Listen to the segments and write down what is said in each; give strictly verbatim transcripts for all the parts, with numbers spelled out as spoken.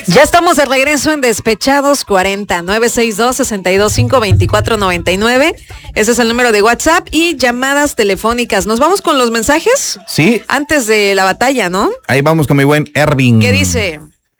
Ya estamos de regreso en Despechados cuarenta, nueve seis dos, seis dos cinco, dos cuatro nueve nueve. Ese es el número de WhatsApp y llamadas telefónicas. ¿Nos vamos con los mensajes? Sí. Antes de la batalla, ¿no? Ahí vamos con mi buen Ervin. ¿Qué dice?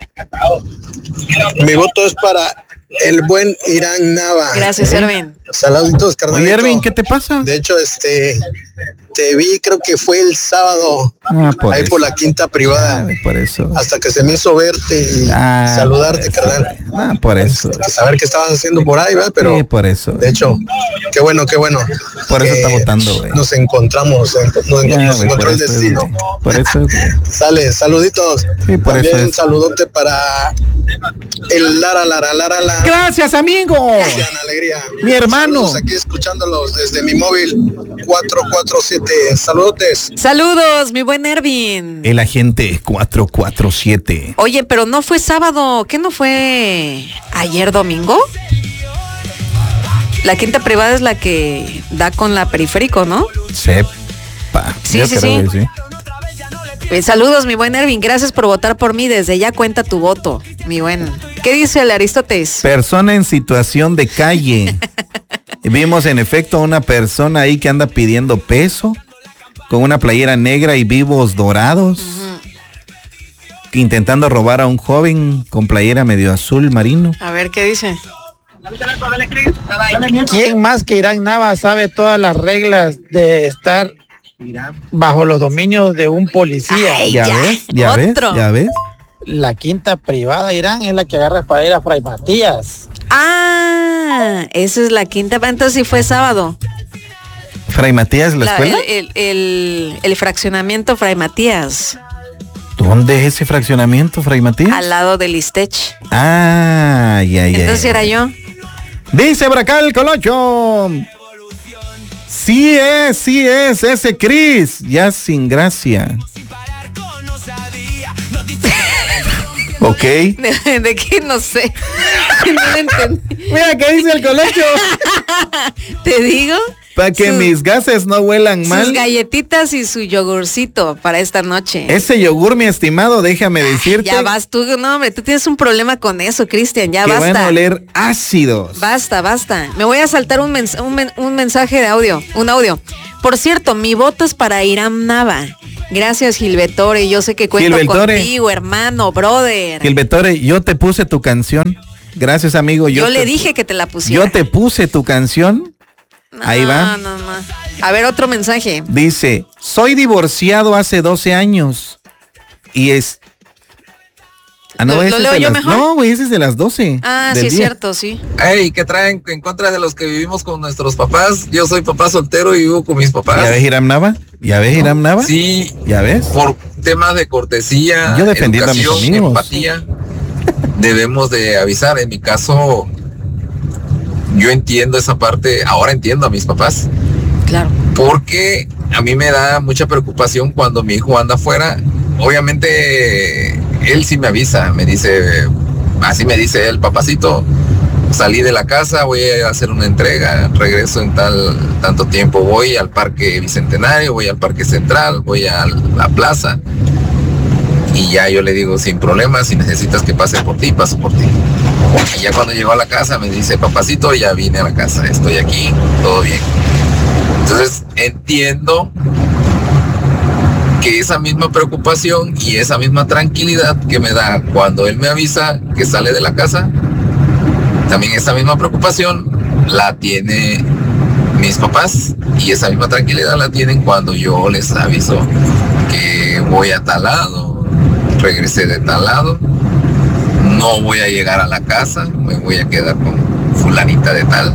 Mi voto es para el buen Irán Nava. Gracias, Ervin. Saluditos, carnalito. Oye, Ervin, ¿qué te pasa? De hecho, este, te vi, creo que fue el sábado, Ah, por ahí eso. por la quinta privada. Ah, por eso. Hasta que se me hizo verte y Ah, saludarte, por eso. carnal. Ah, por eso. Saber qué estabas haciendo por ahí, ¿verdad? Pero, Sí, por eso. de hecho, qué bueno, qué bueno. Por eso que está votando, güey. Nos encontramos, en- nos, Ya, nos güey, encontró por el eso, destino. güey. Por eso, güey. Sale, saluditos. Sí, por También eso un es. saludote para el Lara, Lara, Lara, Lara. Gracias, amigo. Gran alegría. Mi hermano. Saludos aquí escuchándolos desde mi móvil cuatro cuatro siete. Saludotes. Saludos, mi buen Ervin. El agente cuatro cuatro siete. Oye, pero no fue sábado. ¿Qué no fue ayer domingo? La quinta privada es la que da con la periférico, ¿no? Sepa. Sí, Yo sí, creo sí. que Eh, saludos, mi buen Ervin. Gracias por votar por mí. Desde ya cuenta tu voto, mi buen. ¿Qué dice el Aristóteles? Persona en situación de calle. Vimos en efecto a una persona ahí que anda pidiendo peso, con una playera negra y vivos dorados, uh-huh. intentando robar a un joven con playera medio azul marino. A ver, ¿qué dice? ¿Quién más que Irán Nava sabe todas las reglas de estar bajo los dominios de un policía? Ay, ¿Ya, ya ves? ¿Ya otro. ves? ¿Ya ves? La quinta privada, Irán, es la que agarra para ir a Fray Matías. Ah, esa es la quinta. Entonces sí fue sábado. ¿Fray Matías, la, la escuela? El, el, el, el fraccionamiento Fray Matías. ¿Dónde es ese fraccionamiento, Fray Matías? Al lado del Istech. Ah, ya, ya. Entonces ya. era yo. Dice por acá el Colocho. Sí es, sí es, ese Cris. Ya sin gracia. Ok. ¿De, de qué? No sé. No lo entendí. Mira, ¿qué dice el Colocho? ¿Te digo? Para que sus, mis gases no huelan mal. Sus galletitas y su yogurcito para esta noche. Ese yogur, mi estimado, déjame decirte. Ya vas tú, no hombre, tú tienes un problema con eso, Cristian, ya que basta. Que van a oler ácidos. Basta, basta. Me voy a saltar un, mens un, men un mensaje de audio, un audio. Por cierto, mi voto es para Irán Nava. Gracias, Gilbertore, yo sé que cuento Gilbertore, contigo, hermano, brother. Gilbertore, yo te puse tu canción. Gracias, amigo. Yo, yo le te, dije que te la pusiera. Yo te puse tu canción. No, ahí va. No, no. A ver, otro mensaje. Dice, soy divorciado hace doce años. Y es... Ah, no, ¿Lo, ese lo es leo de yo las... mejor? No, güey, ese es de las doce. Ah, sí, es cierto, sí. Ey, ¿qué traen en contra de los que vivimos con nuestros papás? Yo soy papá soltero y vivo con mis papás. ¿Ya ves, Hiram Nava? ¿Ya ves, Hiram Nava? Sí. ¿Ya ves? Por temas de cortesía, yo defendiendo a mis amigos. Empatía, debemos de avisar. En mi caso, yo entiendo esa parte, ahora entiendo a mis papás. Claro. Porque a mí me da mucha preocupación cuando mi hijo anda afuera. Obviamente, él sí me avisa, me dice, así me dice él, papacito, salí de la casa, voy a hacer una entrega, regreso en tal tanto tiempo, voy al Parque Bicentenario, voy al Parque Central, voy a la plaza. Y ya yo le digo, sin problema, si necesitas que pase por ti, paso por ti. Y ya cuando llegó a la casa me dice, papacito, ya vine a la casa, estoy aquí, todo bien. Entonces entiendo que esa misma preocupación y esa misma tranquilidad que me da cuando él me avisa que sale de la casa, también esa misma preocupación la tiene mis papás y esa misma tranquilidad la tienen cuando yo les aviso que voy a tal lado, regresé de tal lado, no voy a llegar a la casa, me voy a quedar con fulanita de tal.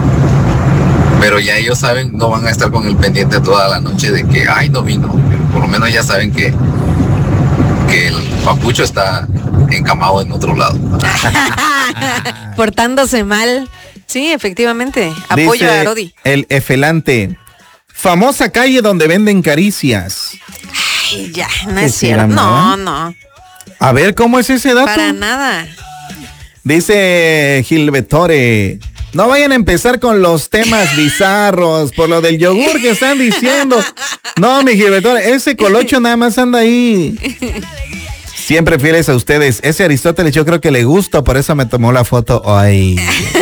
Pero ya ellos saben, no van a estar con el pendiente toda la noche de que, ay, no vino. Por lo menos ya saben que, que el papucho está encamado en otro lado. Portándose mal. Sí, efectivamente. Apoyo Dice a Arodi. El Efelante. Famosa calle donde venden caricias. Ay, ya, no es cierto. No, no. A ver, ¿cómo es ese dato? Para nada. Dice Gilbertore. No vayan a empezar con los temas bizarros por lo del yogur que están diciendo. No, mi Gilbertore, ese Colocho nada más anda ahí Siempre fieles a ustedes. Ese Aristóteles yo creo que le gusta, por eso me tomó la foto hoy.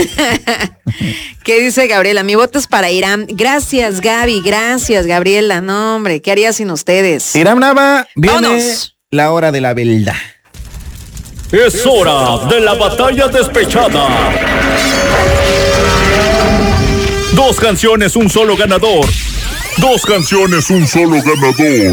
¿Qué dice Gabriela? Mi voto es para Irán. Gracias, Gaby. Gracias, Gabriela. No, hombre, ¿qué haría sin ustedes? Irán Nava, viene Vámonos. La hora de la verdad. Es hora de la batalla despechada. Dos canciones, un solo ganador. Dos canciones, un solo ganador.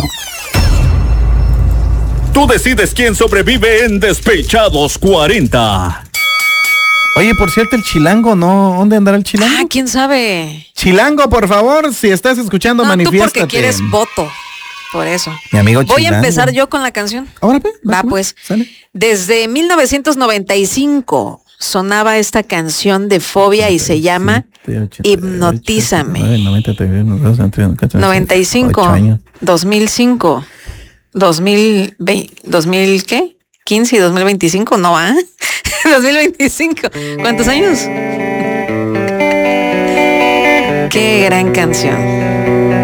Tú decides quién sobrevive en Despechados cuarenta. Oye, por cierto, el Chilango, ¿no? ¿Dónde andará el Chilango? Ah, ¿quién sabe? Chilango, por favor, si estás escuchando, No, tú manifiéstate. porque quieres voto. Por eso. Mi amigo Voy Chilango. a empezar yo con la canción. Ahora, pues. Va, pues. Sale. Desde mil novecientos noventa y cinco sonaba esta canción de Fobia y se llama Hipnotízame. noventa y cinco, dos mil cinco, dos mil veinte, dos mil ¿qué? quince y dos mil veinticinco, no va. dos mil veinticinco. ¿Cuántos años? Qué gran canción.